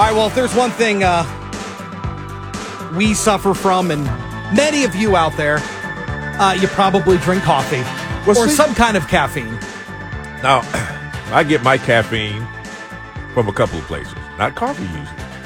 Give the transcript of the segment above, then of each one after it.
right, well, if there's one thing we suffer from, and many of you out there, you probably drink coffee or some kind of caffeine. Now, I get my caffeine from a couple of places. Not coffee usually.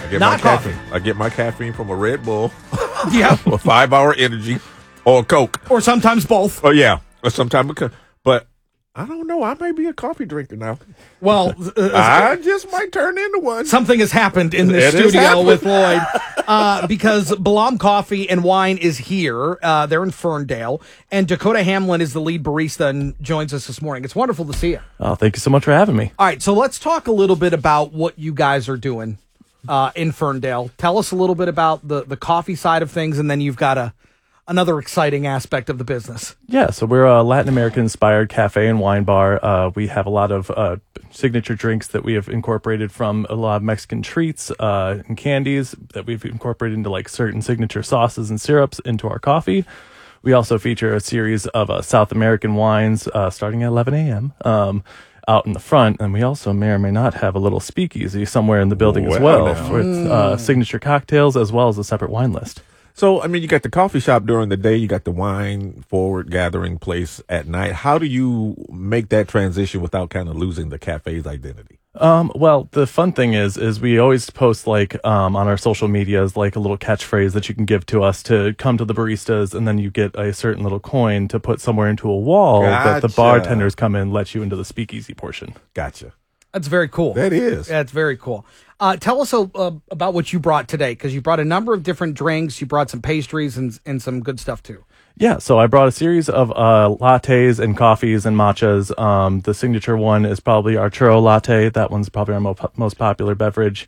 I get my caffeine from a Red Bull, Yeah, a 5-hour energy, or a Coke. or sometimes both. Oh, yeah. Or sometimes, but I don't know. I may be a coffee drinker now. Well, I just might turn into one. something has happened in this studio with Lloyd because Balam Coffee and Wine is here. They're in Ferndale, and Dakota Hamlin is the lead barista and joins us this morning. It's wonderful to see you. Oh, thank you so much for having me. All right, so let's talk a little bit about what you guys are doing in Ferndale. Tell us a little bit about the coffee side of things, and then you've got another exciting aspect of the business. Yeah, so we're a Latin American-inspired cafe and wine bar. We have a lot of signature drinks that we have incorporated from a lot of Mexican treats and candies that we've incorporated into like certain signature sauces and syrups into our coffee. We also feature a series of South American wines starting at 11 a.m. Out in the front, and we also may or may not have a little speakeasy somewhere in the building as well with signature cocktails as well as a separate wine list. So, I mean, you got the coffee shop during the day, you got the wine forward gathering place at night. How do you make that transition without kind of losing the cafe's identity? Well, the fun thing is we always post like on our social medias like a little catchphrase that you can give to us to come to the baristas, and then you get a certain little coin to put somewhere into a wall that the bartenders come in and let you into the speakeasy portion. Gotcha. That's very cool. That is. That's very cool. Tell us about what you brought today, because you brought a number of different drinks. You brought some pastries and some good stuff, too. Yeah, so I brought a series of lattes and coffees and matchas. The signature one is probably our churro latte. That one's probably our most popular beverage.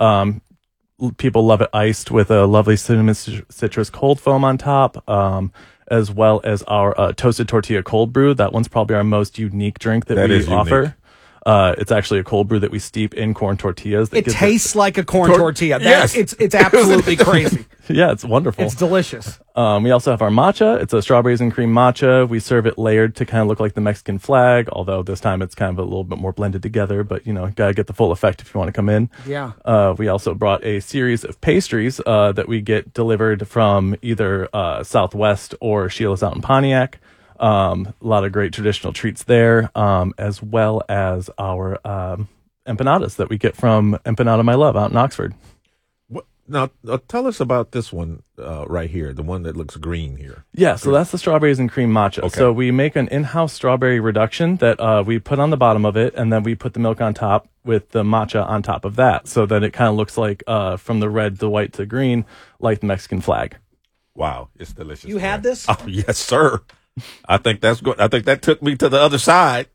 People love it iced with a lovely cinnamon citrus cold foam on top, as well as our toasted tortilla cold brew. That one's probably our most unique drink that we offer. It's actually a cold brew that we steep in corn tortillas. It tastes like a corn tortilla. Yes. It's absolutely crazy. Yeah, it's wonderful. It's delicious. We also have our matcha. It's a strawberries and cream matcha. We serve it layered to kind of look like the Mexican flag, although this time it's kind of a little bit more blended together, but you know, gotta get the full effect if you want to come in. Yeah. We also brought a series of pastries that we get delivered from either Southwest or Sheila's out in Pontiac. A lot of great traditional treats there, as well as our empanadas that we get from Empanada My Love out in Oxford. Now, tell us about this one right here, the one that looks green here. Yeah, so that's the strawberries and cream matcha. Okay. So we make an in-house strawberry reduction that we put on the bottom of it, and then we put the milk on top with the matcha on top of that, so that it kind of looks like from the red, the white, to green, like the Mexican flag. Wow, it's delicious. You had this? Oh, yes, sir. I think that's good. I think that took me to the other side.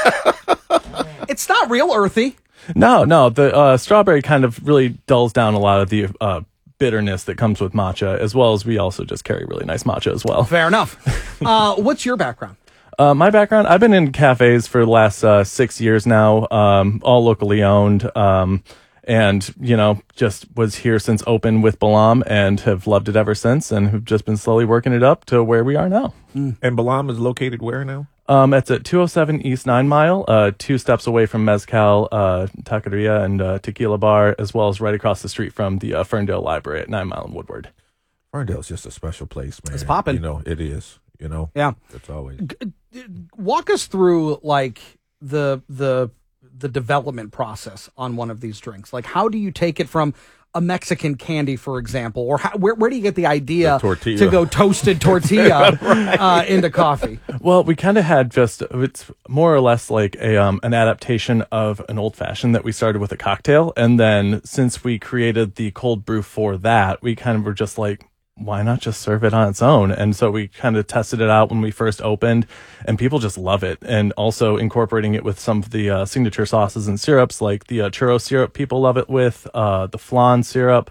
It's not real earthy. No. The strawberry kind of really dulls down a lot of the bitterness that comes with matcha, as well as we also just carry really nice matcha as well. Fair enough. What's your background? My background, I've been in cafes for the last 6 years now, all locally owned. And, you know, just was here since open with Balam and have loved it ever since, and have just been slowly working it up to where we are now. And Balam is located where now? It's at 207 East 9 Mile, 2 steps away from Mezcal, Taqueria, and Tequila Bar, as well as right across the street from the Ferndale Library at 9 Mile and Woodward. Ferndale's just a special place, man. It's popping. You know, it is. You know? Yeah. It's always. Walk us through, like, the development process on one of these drinks. Like, how do you take it from a Mexican candy, for example, or where do you get the idea to go toasted tortilla into coffee? Well, we kind of had it's more or less like an adaptation of an old fashioned that we started with a cocktail. And then since we created the cold brew for that, we kind of were just like, why not just serve it on its own? And so we kind of tested it out when we first opened, and people just love it. And also incorporating it with some of the signature sauces and syrups, like the churro syrup, people love it with the flan syrup.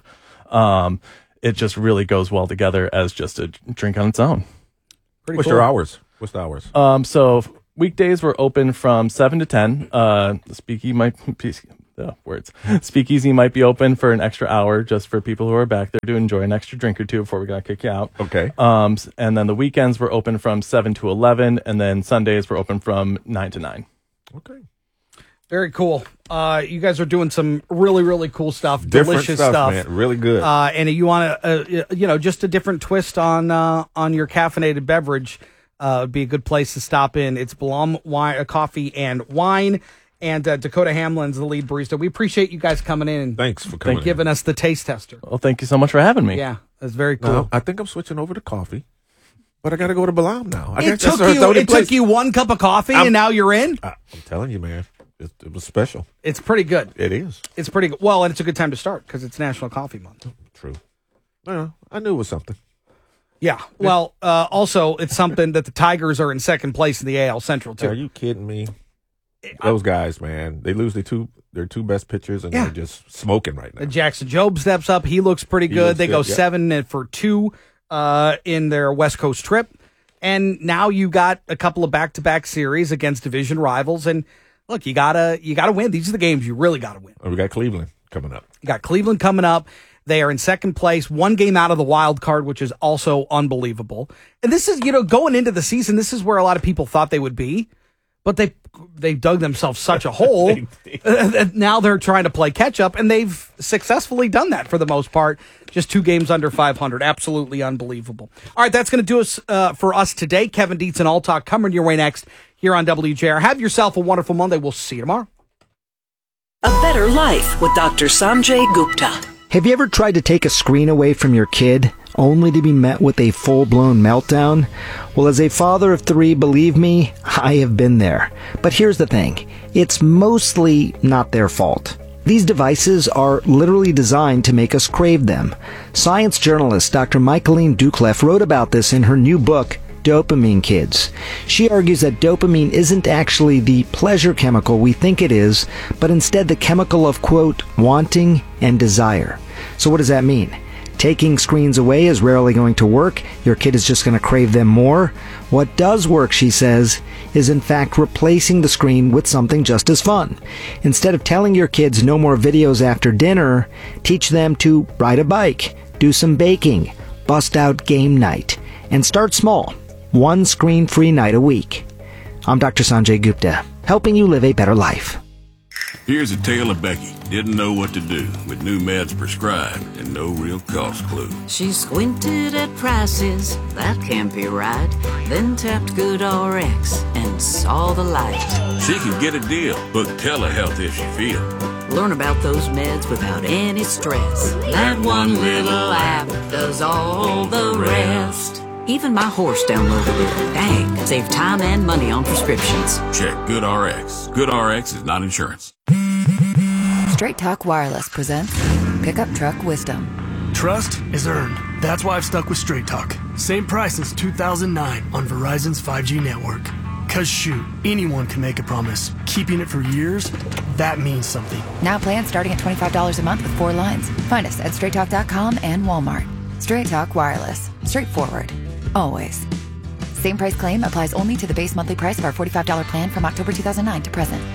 It just really goes well together as just a drink on its own. What's your hours? What's the hours? So weekdays we're open from 7 to 10. Speakeasy might be open for an extra hour just for people who are back there to enjoy an extra drink or two before we gotta kick you out. Okay. And then the weekends we're open from 7 to 11, and then Sundays we're open from 9 to 9. Okay. Very cool. You guys are doing some really, really cool stuff. Different delicious stuff, man. Really good. And you want to, just a different twist on your caffeinated beverage. Would be a good place to stop in. It's Blum Coffee and Wine, and Dakota Hamlin's the lead barista. We appreciate you guys coming in. And Thanks for coming. giving us the taste tester. Well, thank you so much for having me. Yeah, that's very cool. No, I think I'm switching over to coffee, but I got to go to Balam now. It took you one cup of coffee, and now you're in. I'm telling you, man. It was special. It's pretty good. It is. It's pretty good. Well, and it's a good time to start because it's National Coffee Month. True. Well, I knew it was something. Yeah. Well, also, it's something that the Tigers are in second place in the AL Central, too. Are you kidding me? Those guys, man. They lose their two best pitchers, and they're just smoking right now. Jackson Jobe steps up. He looks pretty good. They go 7-for-2 in their West Coast trip. And now you got a couple of back-to-back series against division rivals. And look, you gotta win. These are the games you really gotta win. We got Cleveland coming up. You got Cleveland coming up. They are in second place, one game out of the wild card, which is also unbelievable. And this is, going into the season, this is where a lot of people thought they would be, but they dug themselves such a hole. Now they're trying to play catch up, and they've successfully done that for the most part. Just 2 games under 500. Absolutely unbelievable. All right, that's going to do us for us today. Kevin Dietz and All Talk coming your way next here on WJR. Have yourself a wonderful Monday. We'll see you tomorrow. A Better Life with Dr. Sanjay Gupta. Have you ever tried to take a screen away from your kid, only to be met with a full-blown meltdown? Well, as a father of 3, believe me, I have been there. But here's the thing. It's mostly not their fault. These devices are literally designed to make us crave them. Science journalist Dr. Michaeline Doucleff wrote about this in her new book, Dopamine Kids. She argues that dopamine isn't actually the pleasure chemical we think it is, but instead the chemical of, quote, wanting and desire. So what does that mean? Taking screens away is rarely going to work. Your kid is just going to crave them more. What does work, she says, is in fact replacing the screen with something just as fun. Instead of telling your kids no more videos after dinner, teach them to ride a bike, do some baking, bust out game night, and start small. 1 screen-free night a week. I'm Dr. Sanjay Gupta, helping you live a better life. Here's a tale of Becky. Didn't know what to do with new meds prescribed and no real cost clue. She squinted at prices, that can't be right. Then tapped GoodRx and saw the light. She could get a deal. Book telehealth if she feel. Learn about those meds without any stress. That one little app does all the rest. Even my horse downloaded it. Dang, save time and money on prescriptions. Check GoodRx. GoodRx is not insurance. Straight Talk Wireless presents Pickup Truck Wisdom. Trust is earned. That's why I've stuck with Straight Talk. Same price since 2009 on Verizon's 5G network. Cause shoot, anyone can make a promise. Keeping it for years, that means something. Now plans starting at $25 a month with 4 lines. Find us at straighttalk.com and Walmart. Straight Talk Wireless. Straightforward. Always. Same price claim applies only to the base monthly price of our $45 plan from October 2009 to present.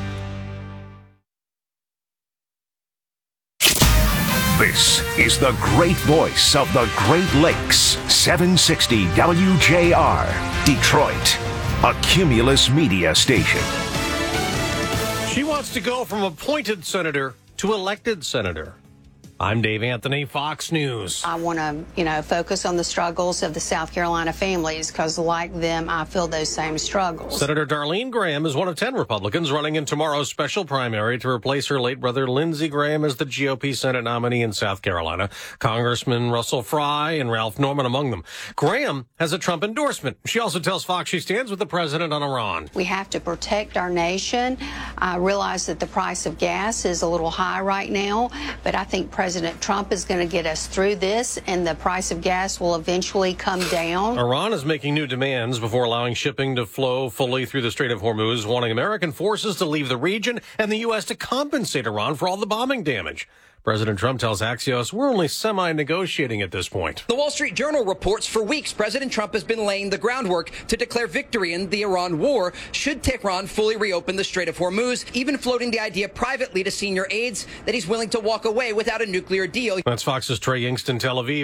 This is the great voice of the Great Lakes, 760 WJR, Detroit, a Cumulus media station. She wants to go from appointed senator to elected senator. I'm Dave Anthony, Fox News. I want to, focus on the struggles of the South Carolina families because, like them, I feel those same struggles. Senator Darlene Graham is one of 10 Republicans running in tomorrow's special primary to replace her late brother Lindsey Graham as the GOP Senate nominee in South Carolina. Congressman Russell Fry and Ralph Norman among them. Graham has a Trump endorsement. She also tells Fox she stands with the president on Iran. We have to protect our nation. I realize that the price of gas is a little high right now, but I think President Trump is going to get us through this, and the price of gas will eventually come down. Iran is making new demands before allowing shipping to flow fully through the Strait of Hormuz, wanting American forces to leave the region and the U.S. to compensate Iran for all the bombing damage. President Trump tells Axios, we're only semi-negotiating at this point. The Wall Street Journal reports for weeks President Trump has been laying the groundwork to declare victory in the Iran war should Tehran fully reopen the Strait of Hormuz, even floating the idea privately to senior aides that he's willing to walk away without a nuclear deal. That's Fox's Trey Yingst in Tel Aviv.